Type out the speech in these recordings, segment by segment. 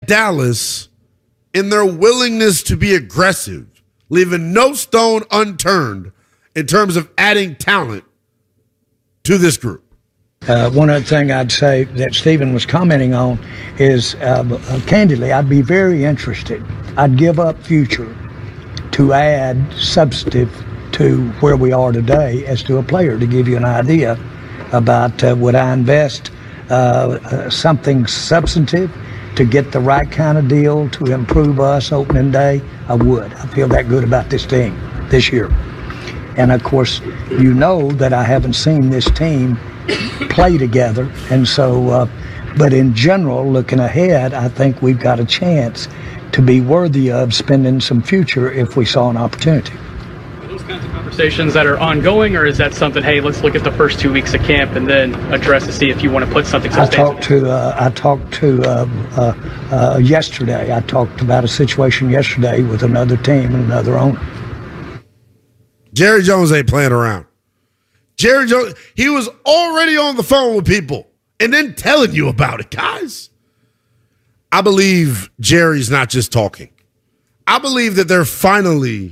Dallas in their willingness to be aggressive, leaving no stone unturned in terms of adding talent to this group. One other thing I'd say that Stephen was commenting on is, candidly, I'd be very interested. I'd give up future to add substantive to where we are today as to a player, to give you an idea about would I invest something substantive to get the right kind of deal to improve us opening day. I would. I feel that good about this team this year. And, of course, you know that I haven't seen this team play together. And so, but in general, looking ahead, I think we've got a chance to be worthy of spending some future if we saw an opportunity. Are those kinds of conversations that are ongoing, or is that something, hey, let's look at the first 2 weeks of camp and then address to see if you want to put something substantial? I talked to yesterday. I talked about a situation yesterday with another team and another owner. Jerry Jones ain't playing around. Jerry Jones, he was already on the phone with people and then telling you about it, guys. I believe Jerry's not just talking. I believe that there finally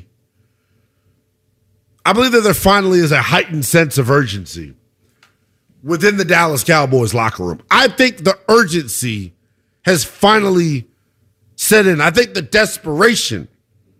is a heightened sense of urgency within the Dallas Cowboys locker room. I think the urgency has finally set in. I think the desperation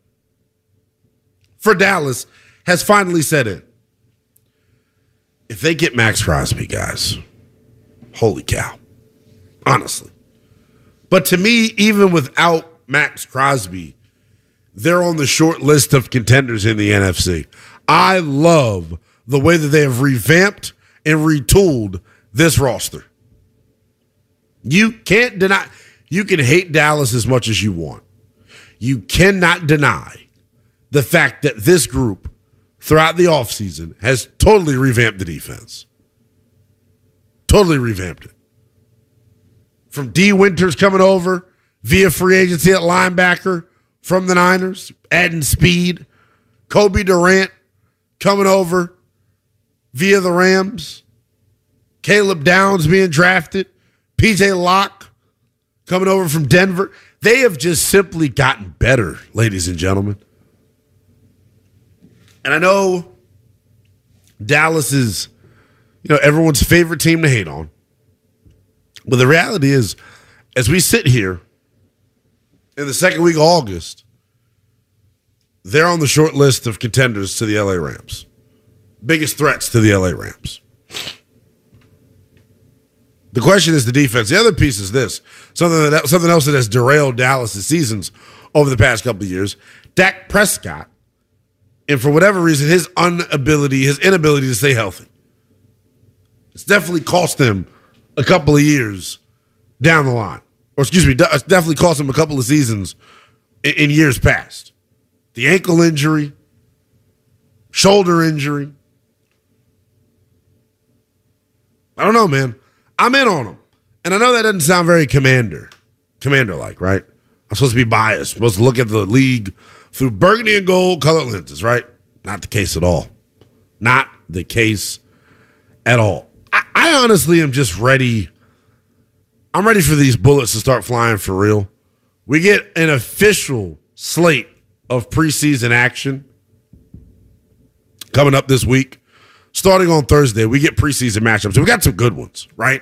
for Dallas has finally set in. If they get Max Crosby, guys, holy cow. Honestly. But to me, even without Max Crosby, they're on the short list of contenders in the NFC. I love the way that they have revamped and retooled this roster. You can't deny, you can hate Dallas as much as you want. You cannot deny the fact that this group throughout the offseason has totally revamped the defense. Totally revamped it. From D. Winters coming over via free agency at linebacker from the Niners, adding speed. Kobe Durant coming over via the Rams. Caleb Downs being drafted. P.J. Locke coming over from Denver. They have just simply gotten better, ladies and gentlemen. And I know Dallas is, everyone's favorite team to hate on. But the reality is, as we sit here in the second week of August, they're on the short list of contenders to the LA Rams. Biggest threats to the LA Rams. The question is the defense. The other piece is this. Something else that has derailed Dallas' seasons over the past couple of years. Dak Prescott, and for whatever reason, his inability to stay healthy. It's definitely cost him a couple of years down the line. Or it's definitely cost him a couple of seasons in years past. The ankle injury, shoulder injury. I don't know, man. I'm in on him. And I know that doesn't sound very commander-like, right? I'm supposed to be biased. I'm supposed to look at the league through burgundy and gold colored lenses, right? Not the case at all. Not the case at all. I honestly am just ready. I'm ready for these bullets to start flying for real. We get an official slate of preseason action coming up this week. Starting on Thursday, we get preseason matchups. And we got some good ones, right?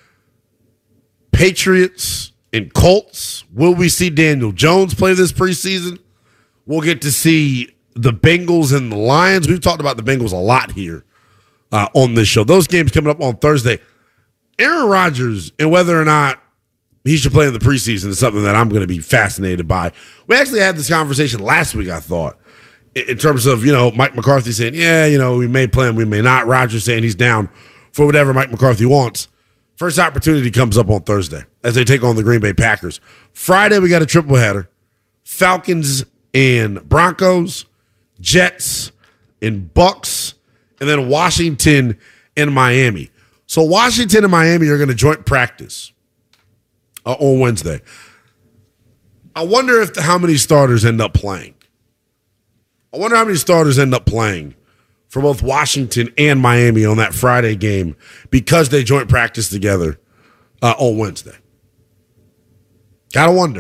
Patriots and Colts. Will we see Daniel Jones play this preseason? We'll get to see the Bengals and the Lions. We've talked about the Bengals a lot here on this show. Those games coming up on Thursday. Aaron Rodgers and whether or not he should play in the preseason is something that I'm going to be fascinated by. We actually had this conversation last week, I thought, in terms of, Mike McCarthy saying, we may play him, we may not. Rodgers saying he's down for whatever Mike McCarthy wants. First opportunity comes up on Thursday as they take on the Green Bay Packers. Friday, we got a triple header. Falcons and Broncos, Jets and Bucks, and then Washington and Miami. So Washington and Miami are going to joint practice on Wednesday. I wonder how many starters end up playing. I wonder how many starters end up playing for both Washington and Miami on that Friday game because they joint practice together on Wednesday. Gotta wonder.